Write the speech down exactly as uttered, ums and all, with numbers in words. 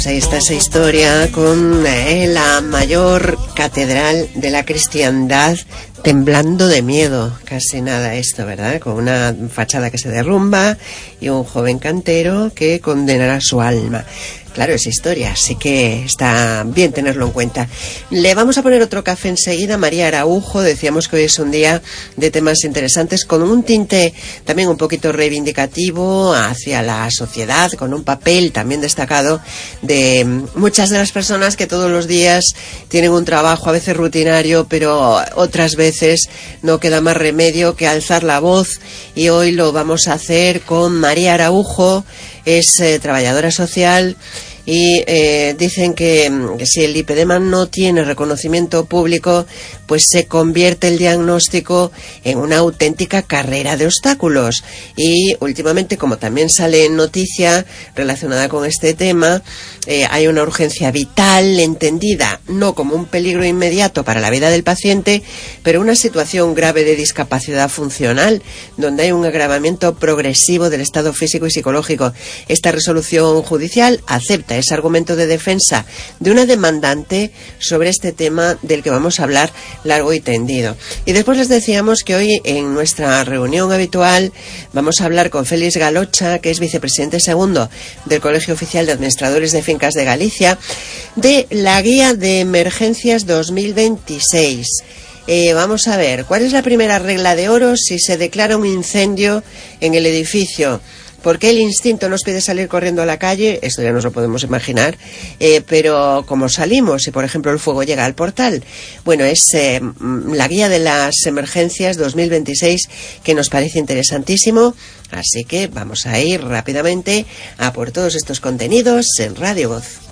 pues ahí está esa historia con eh, la mayor catedral de la cristiandad temblando de miedo, casi nada esto, ¿verdad? Con una fachada que se derrumba y un joven cantero que condenará su alma. Claro, es historia, así que está bien tenerlo en cuenta. Le vamos a poner otro café enseguida. María Araujo, decíamos que hoy es un día de temas interesantes, con un tinte también un poquito reivindicativo hacia la sociedad, con un papel también destacado de muchas de las personas que todos los días tienen un trabajo a veces rutinario, pero otras veces no queda más remedio que alzar la voz, y hoy lo vamos a hacer con María Araujo. Es eh, trabajadora social y eh, dicen que, que si el lipedema no tiene reconocimiento público, pues se convierte el diagnóstico en una auténtica carrera de obstáculos. Y últimamente, como también sale en noticia relacionada con este tema, eh, hay una urgencia vital entendida no como un peligro inmediato para la vida del paciente, pero una situación grave de discapacidad funcional, donde hay un agravamiento progresivo del estado físico y psicológico. Esta resolución judicial acepta ese argumento de defensa de una demandante sobre este tema del que vamos a hablar largo y tendido. Y después les decíamos que hoy en nuestra reunión habitual vamos a hablar con Félix Galocha, que es vicepresidente segundo del Colegio Oficial de Administradores de Fincas de Galicia, de la Guía de Emergencias dos mil veintiséis. Eh, vamos a ver, ¿cuál es la primera regla de oro si se declara un incendio en el edificio? ¿Por qué el instinto nos pide salir corriendo a la calle? Esto ya nos lo podemos imaginar, eh, pero ¿cómo salimos si, por ejemplo, el fuego llega al portal? Bueno, es eh, la guía de las emergencias dos mil veintiséis, que nos parece interesantísimo, así que vamos a ir rápidamente a por todos estos contenidos en Radio Voz.